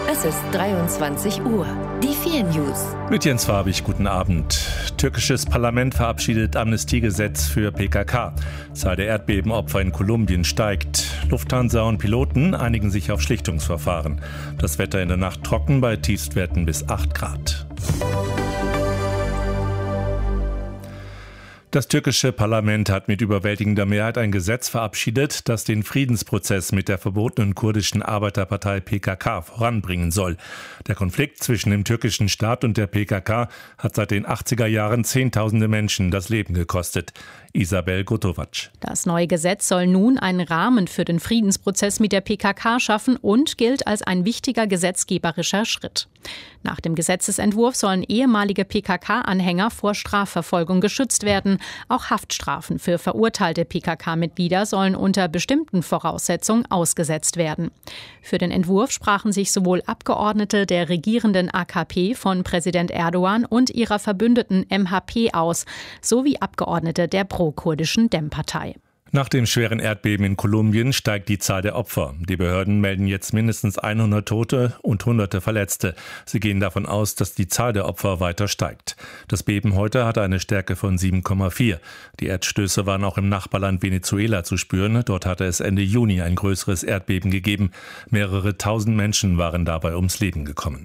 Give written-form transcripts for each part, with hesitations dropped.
Es ist 23 Uhr. Die 4 News. Mit Jens Farbig, guten Abend. Türkisches Parlament verabschiedet Amnestiegesetz für PKK. Zahl der Erdbebenopfer in Kolumbien steigt. Lufthansa und Piloten einigen sich auf Schlichtungsverfahren. Das Wetter in der Nacht trocken bei Tiefstwerten bis 8 Grad. Das türkische Parlament hat mit überwältigender Mehrheit ein Gesetz verabschiedet, das den Friedensprozess mit der verbotenen kurdischen Arbeiterpartei PKK voranbringen soll. Der Konflikt zwischen dem türkischen Staat und der PKK hat seit den 80er Jahren Zehntausende Menschen das Leben gekostet. Isabel Gotovac. Das neue Gesetz soll nun einen Rahmen für den Friedensprozess mit der PKK schaffen und gilt als ein wichtiger gesetzgeberischer Schritt. Nach dem Gesetzesentwurf sollen ehemalige PKK-Anhänger vor Strafverfolgung geschützt werden. Auch Haftstrafen für verurteilte PKK-Mitglieder sollen unter bestimmten Voraussetzungen ausgesetzt werden. Für den Entwurf sprachen sich sowohl Abgeordnete der regierenden AKP von Präsident Erdogan und ihrer Verbündeten MHP aus, sowie Abgeordnete der pro-kurdischen DEM-Partei. Nach dem schweren Erdbeben in Kolumbien steigt die Zahl der Opfer. Die Behörden melden jetzt mindestens 100 Tote und Hunderte Verletzte. Sie gehen davon aus, dass die Zahl der Opfer weiter steigt. Das Beben heute hatte eine Stärke von 7,4. Die Erdstöße waren auch im Nachbarland Venezuela zu spüren. Dort hatte es Ende Juni ein größeres Erdbeben gegeben. Mehrere tausend Menschen waren dabei ums Leben gekommen.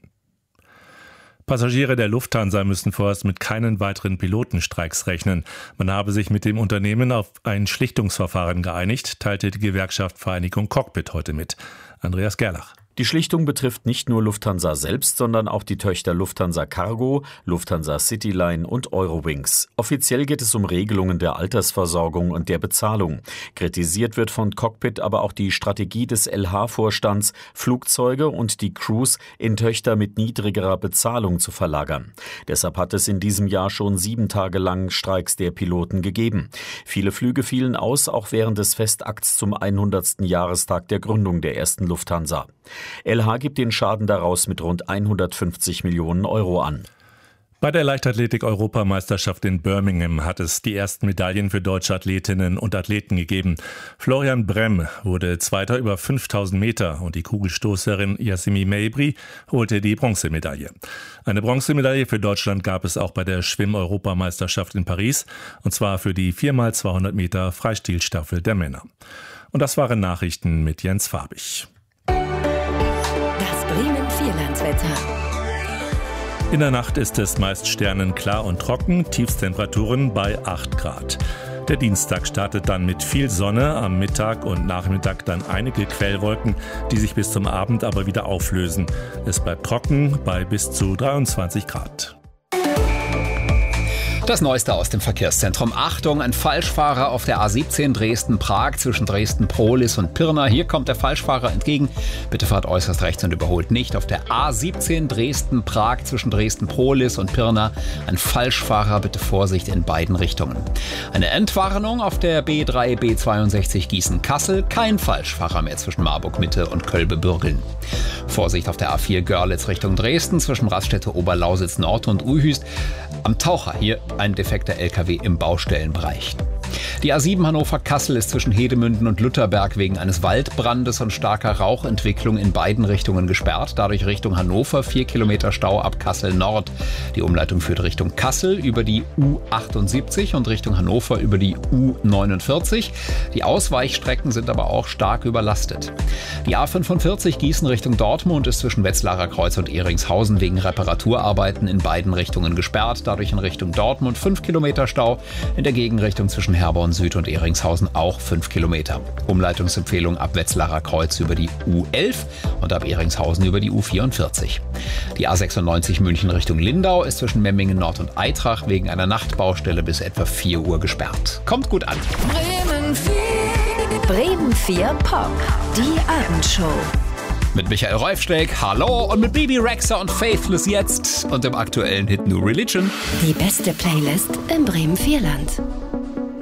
Passagiere der Lufthansa müssen vorerst mit keinen weiteren Pilotenstreiks rechnen. Man habe sich mit dem Unternehmen auf ein Schlichtungsverfahren geeinigt, teilte die Gewerkschaft Vereinigung Cockpit heute mit. Andreas Gerlach. Die Schlichtung betrifft nicht nur Lufthansa selbst, sondern auch die Töchter Lufthansa Cargo, Lufthansa Cityline und Eurowings. Offiziell geht es um Regelungen der Altersversorgung und der Bezahlung. Kritisiert wird von Cockpit aber auch die Strategie des LH-Vorstands, Flugzeuge und die Crews in Töchter mit niedrigerer Bezahlung zu verlagern. Deshalb hat es in diesem Jahr schon 7 Tage lang Streiks der Piloten gegeben. Viele Flüge fielen aus, auch während des Festakts zum 100. Jahrestag der Gründung der ersten Lufthansa. LH gibt den Schaden daraus mit rund 150 Millionen Euro an. Bei der Leichtathletik-Europameisterschaft in Birmingham hat es die ersten Medaillen für deutsche Athletinnen und Athleten gegeben. Florian Brem wurde Zweiter über 5000 Meter und die Kugelstoßerin Yassimi Mejbri holte die Bronzemedaille. Eine Bronzemedaille für Deutschland gab es auch bei der Schwimm-Europameisterschaft in Paris, und zwar für die 4x200 Meter Freistilstaffel der Männer. Und das waren Nachrichten mit Jens Farbig. Bremen-Vierlandswetter. In der Nacht ist es meist sternenklar und trocken, Tiefstemperaturen bei 8 Grad. Der Dienstag startet dann mit viel Sonne, am Mittag und Nachmittag dann einige Quellwolken, die sich bis zum Abend aber wieder auflösen. Es bleibt trocken bei bis zu 23 Grad. Das Neueste aus dem Verkehrszentrum. Achtung, ein Falschfahrer auf der A17 Dresden-Prag zwischen Dresden-Prohlis und Pirna. Hier kommt der Falschfahrer entgegen. Bitte fahrt äußerst rechts und überholt nicht. Auf der A17 Dresden-Prag zwischen Dresden-Prohlis und Pirna. Ein Falschfahrer, bitte Vorsicht in beiden Richtungen. Eine Entwarnung auf der B3, B62 Gießen-Kassel. Kein Falschfahrer mehr zwischen Marburg-Mitte und Kölbe-Bürgeln. Vorsicht auf der A4 Görlitz Richtung Dresden zwischen Raststätte Oberlausitz Nord und Uhüst. Am Taucher hier ein defekter LKW im Baustellenbereich. Die A7 Hannover-Kassel ist zwischen Hedemünden und Lutherberg wegen eines Waldbrandes und starker Rauchentwicklung in beiden Richtungen gesperrt. Dadurch Richtung Hannover 4 Kilometer Stau ab Kassel Nord. Die Umleitung führt Richtung Kassel über die U78 und Richtung Hannover über die U49. Die Ausweichstrecken sind aber auch stark überlastet. Die A45 Gießen Richtung Dortmund ist zwischen Wetzlarer Kreuz und Ehringshausen wegen Reparaturarbeiten in beiden Richtungen gesperrt. Dadurch in Richtung Dortmund 5 Kilometer Stau. In der Gegenrichtung zwischen Herborn Süd und Ehringshausen auch 5 Kilometer. Umleitungsempfehlung ab Wetzlarer Kreuz über die U11 und ab Ehringshausen über die U44. Die A96 München Richtung Lindau ist zwischen Memmingen Nord und Eitrach wegen einer Nachtbaustelle bis etwa 4 Uhr gesperrt. Kommt gut an. Bremen 4 Pop. Die Abendshow. Mit Michael Reufsteig, hallo, und mit Bibi Rexha und Faithless jetzt und dem aktuellen Hit New Religion. Die beste Playlist im Bremen-Vierland.